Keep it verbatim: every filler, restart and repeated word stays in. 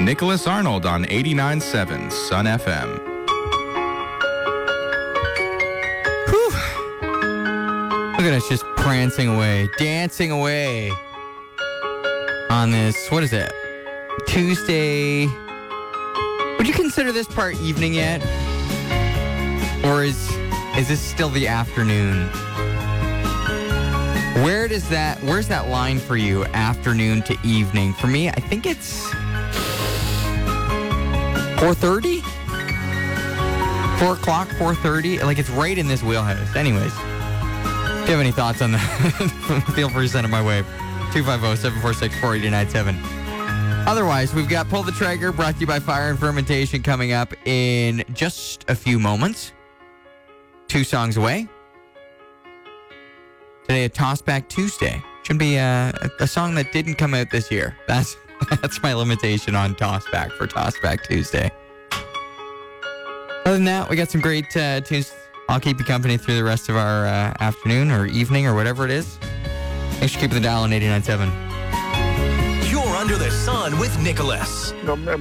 Nicholas Arnold on eighty-nine point seven Sun F M. Whew. Look at us just prancing away, dancing away on this, what is it, Tuesday. Would you consider this part evening yet? Or is is this still the afternoon? Where does that, where's that line for you, afternoon to evening? For me, I think it's four thirty? four o'clock, four thirty? Like, it's right in this wheelhouse. Anyways, if you have any thoughts on that, feel free to send them my way. two five zero, seven four six, four eight nine seven. Otherwise, we've got Pull the Trigger, brought to you by Fire and Fermentation, coming up in just a few moments. Two songs away. Today, a Tossback Tuesday. Should be a, a song that didn't come out this year. That's that's my limitation on Tossback for Tossback Tuesday. Other than that, we got some great uh, tunes. I'll keep you company through the rest of our uh, afternoon or evening or whatever it is. Thanks for keeping the dial on eighty-nine point seven. You're under the sun with Nicholas.